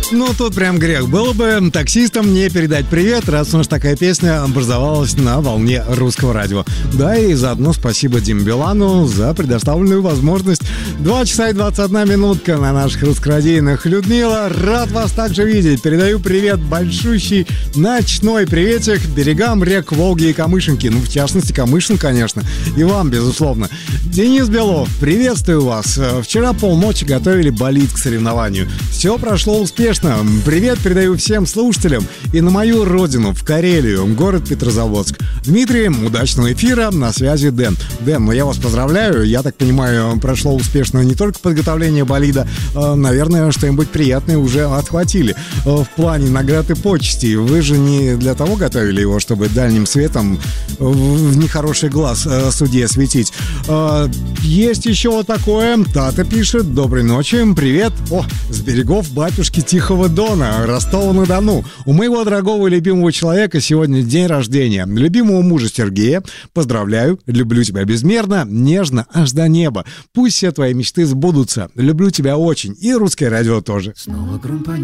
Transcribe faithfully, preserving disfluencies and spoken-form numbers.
Ну, тут прям грех было бы таксистам не передать привет, раз уж такая песня образовалась на волне русского радио. Да, и заодно спасибо Диме Билану за предоставленную возможность. Два часа и двадцать одна минутка на наших русскорадийных. Людмила, рад вас также видеть. Передаю привет большущий ночной приветик берегам рек Волги и Камышинки. Ну, в частности, Камышин, конечно. И вам, безусловно. Денис Белов, приветствую вас. Вчера полночи готовили болид к соревнованию. Все прошло успешно. Привет передаю всем слушателям и на мою родину, в Карелию, город Петрозаводск. Дмитрий, удачного эфира, на связи Дэн. Дэн, ну я вас поздравляю, я так понимаю, прошло успешно не только подготовление болида, э, наверное, что-нибудь приятное уже отхватили. Э, в плане наград и почестей. Вы же не для того готовили его, чтобы дальним светом в, в нехороший глаз э, судье светить. Э, есть еще вот такое. Тата пишет: доброй ночи, привет. О, с берегов батюшки Тихого Дона, Ростова-на-Дону. У моего дорогого и любимого человека сегодня день рождения. Любимого мужа Сергея. Поздравляю, люблю тебя безмерно, нежно, аж до неба. Пусть все твои мечты сбудутся. Люблю тебя очень. И русское радио тоже. Снова гром